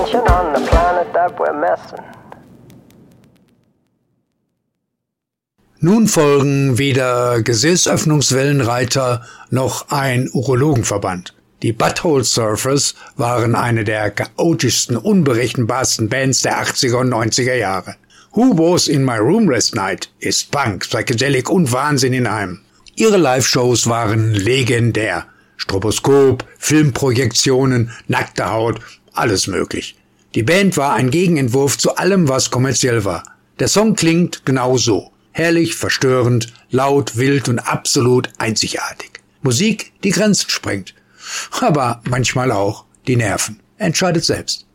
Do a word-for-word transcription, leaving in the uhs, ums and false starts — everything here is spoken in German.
attention on the planet that we're messing. Nun folgen weder Gesäßöffnungswellenreiter noch ein Urologenverband. Die Butthole Surfers waren eine der chaotischsten, unberechenbarsten Bands der achtziger und neunziger Jahre. Who Was in My Room Last Night ist Punk, Psychedelic und Wahnsinn in einem. Ihre Live-Shows waren legendär. Stroboskop, Filmprojektionen, nackte Haut, alles möglich. Die Band war ein Gegenentwurf zu allem, was kommerziell war. Der Song klingt genau so. Herrlich, verstörend, laut, wild und absolut einzigartig. Musik, die Grenzen sprengt. Aber manchmal auch die Nerven. Entscheidet selbst.